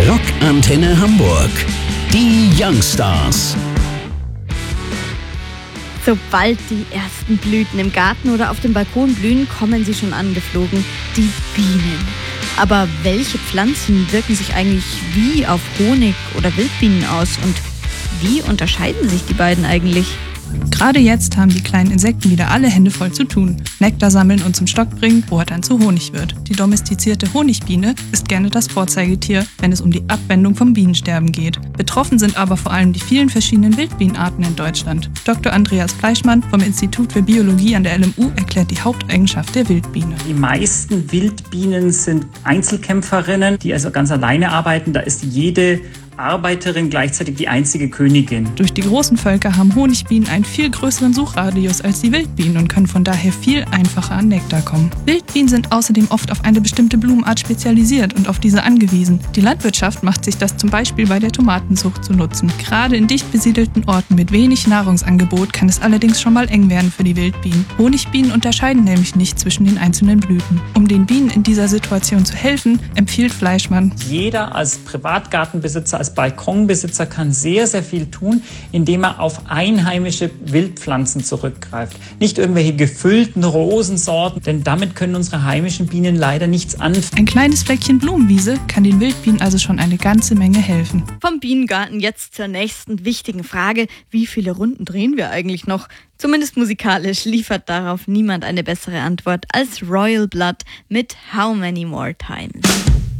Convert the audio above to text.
Rockantenne Hamburg. Die Youngstars. Sobald die ersten Blüten im Garten oder auf dem Balkon blühen, kommen sie schon angeflogen, die Bienen. Aber welche Pflanzen wirken sich eigentlich wie auf Honig oder Wildbienen aus und wie unterscheiden sich die beiden eigentlich? Gerade jetzt haben die kleinen Insekten wieder alle Hände voll zu tun. Nektar sammeln und zum Stock bringen, wo er dann zu Honig wird. Die domestizierte Honigbiene ist gerne das Vorzeigetier, wenn es um die Abwendung vom Bienensterben geht. Betroffen sind aber vor allem die vielen verschiedenen Wildbienenarten in Deutschland. Dr. Andreas Fleischmann vom Institut für Biologie an der LMU erklärt die Haupteigenschaft der Wildbiene. Die meisten Wildbienen sind Einzelkämpferinnen, die also ganz alleine arbeiten. Da ist jede Arbeiterin gleichzeitig die einzige Königin. Durch die großen Völker haben Honigbienen einen viel größeren Suchradius als die Wildbienen und können von daher viel einfacher an Nektar kommen. Wildbienen sind außerdem oft auf eine bestimmte Blumenart spezialisiert und auf diese angewiesen. Die Landwirtschaft macht sich das zum Beispiel bei der Tomatenzucht zu nutzen. Gerade in dicht besiedelten Orten mit wenig Nahrungsangebot kann es allerdings schon mal eng werden für die Wildbienen. Honigbienen unterscheiden nämlich nicht zwischen den einzelnen Blüten. Um den Bienen in dieser Situation zu helfen, empfiehlt Fleischmann: Jeder als Privatgartenbesitzer, als Balkonbesitzer kann sehr, sehr viel tun, indem er auf einheimische Wildpflanzen zurückgreift. Nicht irgendwelche gefüllten Rosensorten, denn damit können unsere heimischen Bienen leider nichts anfangen. Ein kleines Fleckchen Blumenwiese kann den Wildbienen also schon eine ganze Menge helfen. Vom Bienengarten jetzt zur nächsten wichtigen Frage: Wie viele Runden drehen wir eigentlich noch? Zumindest musikalisch liefert darauf niemand eine bessere Antwort als Royal Blood mit How Many More Times.